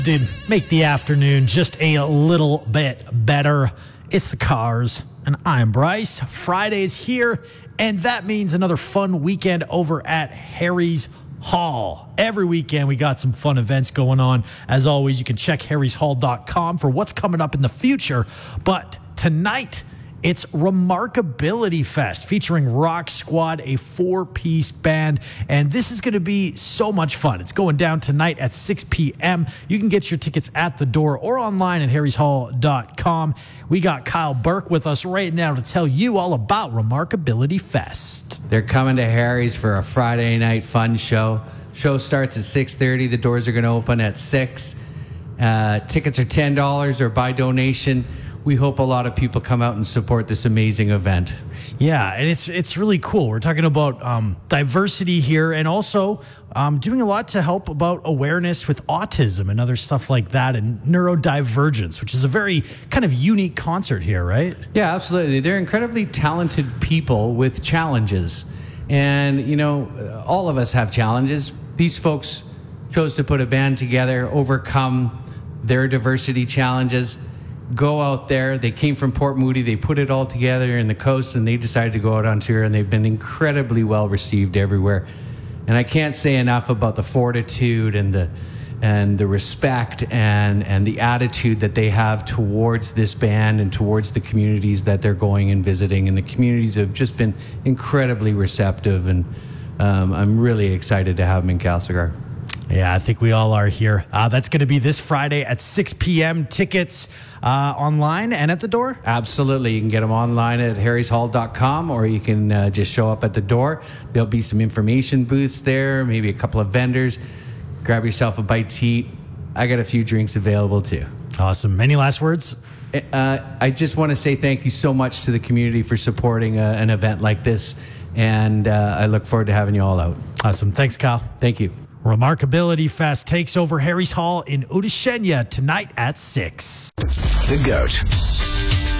To make the afternoon just a little bit better, it's the Cars, and I'm Bryce. Friday's here, and that means another fun weekend over at Harry's Hall. Every weekend we got some fun events going on. As always, you can check harryshall.com for what's coming up in the future. But tonight, it's Remarkability Fest featuring Rock Squad, a 4-piece band, and this is going to be so much fun. It's going down tonight at 6 p.m. You can get your tickets at the door or online at harryshall.com. We got Kyle Burke with us right now to tell you all about Remarkability Fest. They're coming to Harry's for a Friday night fun show. Show starts at 6:30. The doors are going to open at 6. Tickets are $10 or by donation. We hope a lot of people come out and support this amazing event. Yeah, and it's really cool. We're talking about diversity here, and also doing a lot to help about awareness with autism and other stuff like that, and neurodivergence, which is a very kind of unique concert here, right? Yeah, absolutely. They're incredibly talented people with challenges. And, you know, all of us have challenges. These folks chose to put a band together, overcome their diversity challenges, go out there. They came from Port Moody. They put it all together in the coast, and they decided to go out on tour, and they've been incredibly well received everywhere. And I can't say enough about the fortitude and the respect and the attitude that they have towards this band and towards the communities that they're going and visiting. And the communities have just been incredibly receptive, and I'm really excited to have them in Castlegar. Yeah, I think we all are here. That's going to be this Friday at 6 p.m. Tickets online and at the door? Absolutely. You can get them online at harryshall.com, or you can just show up at the door. There'll be some information booths there, maybe a couple of vendors. Grab yourself a bite to eat. I got a few drinks available too. Awesome. Any last words? I just want to say thank you so much to the community for supporting an event like this, and I look forward to having you all out. Awesome. Thanks, Kyle. Thank you. Remarkability Fest takes over Harry's Hall in Udishenya tonight at 6. The GOAT.